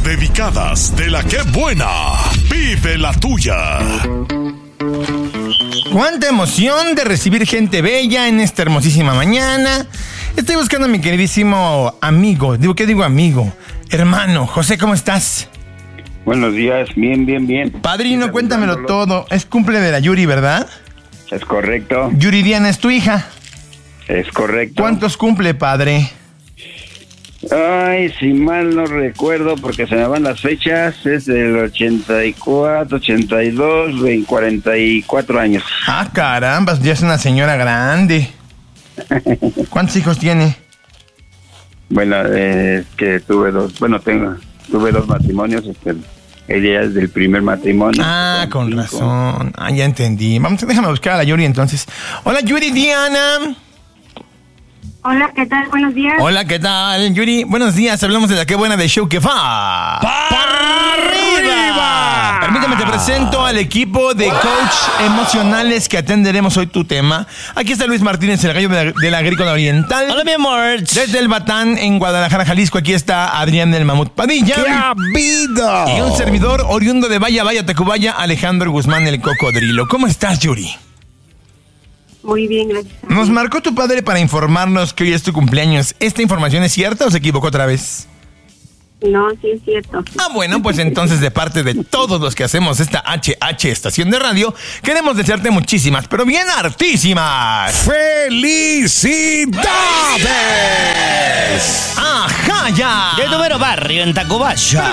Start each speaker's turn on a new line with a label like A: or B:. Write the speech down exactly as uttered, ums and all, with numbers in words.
A: dedicadas de la que buena. Vive la tuya.
B: Cuánta emoción de recibir gente bella en esta hermosísima mañana. Estoy buscando a mi queridísimo amigo. Digo, ¿qué digo amigo? Hermano, José, ¿cómo estás?
C: Buenos días, bien, bien, bien.
B: Padrino, cuéntamelo todo. Es cumple de la Yuri, ¿verdad?
C: Es correcto.
B: Yuri Diana es tu hija.
C: Es correcto.
B: ¿Cuántos cumple, padre?
C: Ay, si mal no recuerdo, porque se me van las fechas, es del ochenta y cuatro, ochenta y dos, cuarenta y cuatro años.
B: Ah, caramba, ya es una señora grande. ¿Cuántos hijos tiene?
C: Bueno, eh, es que tuve dos, bueno, tengo, tuve dos matrimonios, este, ella es del primer matrimonio.
B: Ah, con
C: cinco.
B: razón. Ah, ya entendí. Vamos, déjame buscar a la Yuri entonces. Hola, Yuri Diana.
D: Hola, ¿qué tal? Buenos días.
B: Hola, ¿qué tal, Yuri? Buenos días, hablamos de la que buena de show que va. ¡Para arriba! Permítame, te presento al equipo de coach emocionales que atenderemos hoy tu tema. Aquí está Luis Martínez, el gallo de la, de la Agrícola Oriental.
E: Hola, mi amor.
B: Desde el Batán, en Guadalajara, Jalisco, aquí está Adrián del Mamut Padilla.
A: ¡Qué habido!
B: Y un servidor oriundo de Vaya, Vaya, Tacubaya, Alejandro Guzmán, el Cocodrilo. ¿Cómo estás, Yuri?
D: Muy bien, gracias.
B: Nos marcó tu padre para informarnos que hoy es tu cumpleaños. ¿Esta información es cierta o se equivocó otra vez?
D: No, sí es cierto.
B: Ah, bueno, pues entonces de parte de todos los que hacemos esta H H estación de radio, queremos desearte muchísimas, pero bien hartísimas
A: ¡felicidades!
B: ¡Ajá, ya!
E: De tu mero barrio en Tacubaya.